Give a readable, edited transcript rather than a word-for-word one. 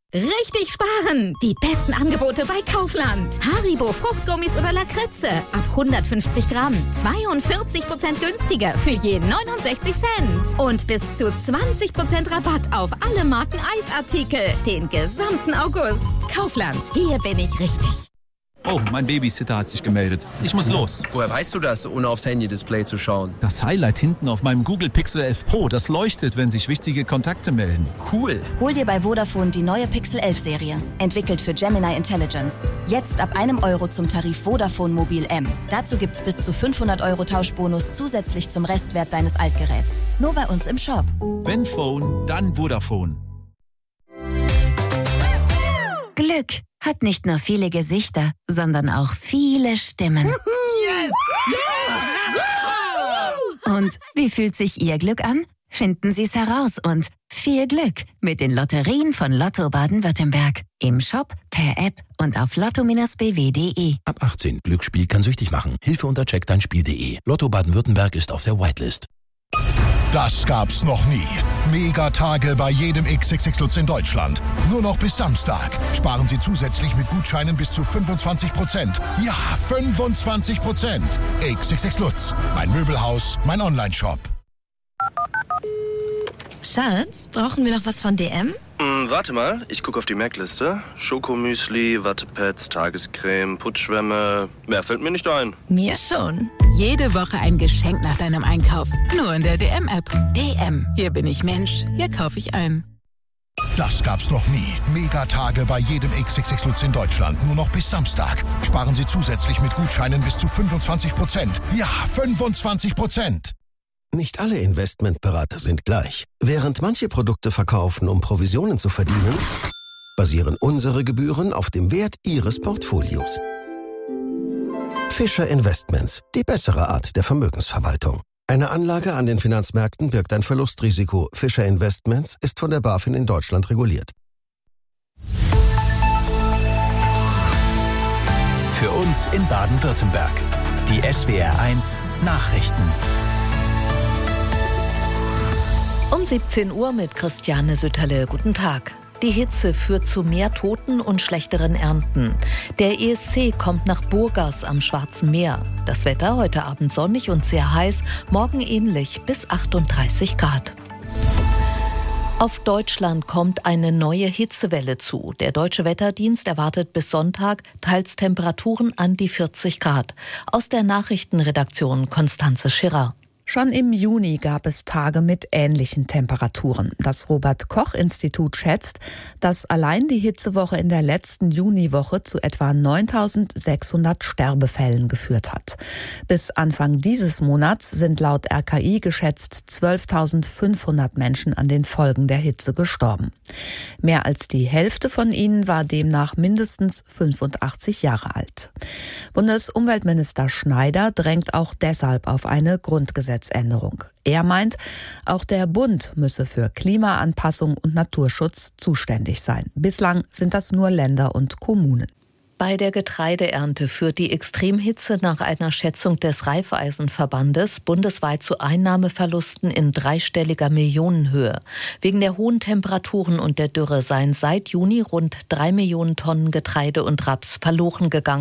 Richtig sparen! Die besten Angebote bei Kaufland. Haribo Fruchtgummis oder Lakritze. Ab 150 Gramm. 42% günstiger für je 69 Cent. Und bis zu 20% Rabatt auf alle Marken Eisartikel. Den gesamten August. Kaufland. Hier bin ich richtig. Oh, mein Babysitter hat sich gemeldet. Ich muss los. Woher weißt du das, ohne aufs Handy-Display zu schauen? Das Highlight hinten auf meinem Google Pixel 11 Pro, das leuchtet, wenn sich wichtige Kontakte melden. Cool. Hol dir bei Vodafone die neue Pixel 11 Serie. Entwickelt für Gemini Intelligence. Jetzt ab €1 zum Tarif Vodafone Mobil M. Dazu gibt's bis zu 500 € Tauschbonus zusätzlich zum Restwert deines Altgeräts. Nur bei uns im Shop. Wenn Phone, dann Vodafone. Glück hat nicht nur viele Gesichter, sondern auch viele Stimmen. Yes! Yeah! Und wie fühlt sich Ihr Glück an? Finden Sie es heraus und viel Glück mit den Lotterien von Lotto Baden-Württemberg. Im Shop, per App und auf lotto-bw.de. Ab 18. Glücksspiel kann süchtig machen. Hilfe unter checkdeinspiel.de. Lotto Baden-Württemberg ist auf der Whitelist. Das gab's noch nie. Megatage bei jedem XXX Lutz in Deutschland. Nur noch bis Samstag. Sparen Sie zusätzlich mit Gutscheinen bis zu 25%. Ja, 25%. XXX Lutz. Mein Möbelhaus, mein Onlineshop. Schatz, brauchen wir noch was von DM? Warte mal, ich gucke auf die Merkliste. Schokomüsli, Wattepads, Tagescreme, Putzschwämme. Mehr fällt mir nicht ein. Mir schon. Jede Woche ein Geschenk nach deinem Einkauf. Nur in der DM-App. DM. Hier bin ich Mensch. Hier kaufe ich ein. Das gab's noch nie. Megatage bei jedem XXX Lutz in Deutschland. Nur noch bis Samstag. Sparen Sie zusätzlich mit Gutscheinen bis zu 25%. Ja, 25%. Nicht alle Investmentberater sind gleich. Während manche Produkte verkaufen, um Provisionen zu verdienen, basieren unsere Gebühren auf dem Wert Ihres Portfolios. Fischer Investments, die bessere Art der Vermögensverwaltung. Eine Anlage an den Finanzmärkten birgt ein Verlustrisiko. Fischer Investments ist von der BaFin in Deutschland reguliert. Für uns in Baden-Württemberg. Die SWR1 Nachrichten. Um 17 Uhr mit Christiane Sütterle. Guten Tag. Die Hitze führt zu mehr Toten und schlechteren Ernten. Der ESC kommt nach Burgas am Schwarzen Meer. Das Wetter heute Abend sonnig und sehr heiß, morgen ähnlich bis 38 Grad. Auf Deutschland kommt eine neue Hitzewelle zu. Der Deutsche Wetterdienst erwartet bis Sonntag teils Temperaturen an die 40 Grad. Aus der Nachrichtenredaktion Konstanze Schirrer. Schon im Juni gab es Tage mit ähnlichen Temperaturen. Das Robert-Koch-Institut schätzt, dass allein die Hitzewoche in der letzten Juniwoche zu etwa 9.600 Sterbefällen geführt hat. Bis Anfang dieses Monats sind laut RKI geschätzt 12.500 Menschen an den Folgen der Hitze gestorben. Mehr als die Hälfte von ihnen war demnach mindestens 85 Jahre alt. Bundesumweltminister Schneider drängt auch deshalb auf eine Grundgesetzänderung. Er meint, auch der Bund müsse für Klimaanpassung und Naturschutz zuständig sein. Bislang sind das nur Länder und Kommunen. Bei der Getreideernte führt die Extremhitze nach einer Schätzung des Raiffeisenverbandes bundesweit zu Einnahmeverlusten in dreistelliger Millionenhöhe. Wegen der hohen Temperaturen und der Dürre seien seit Juni rund 3 Millionen Tonnen Getreide und Raps verloren gegangen.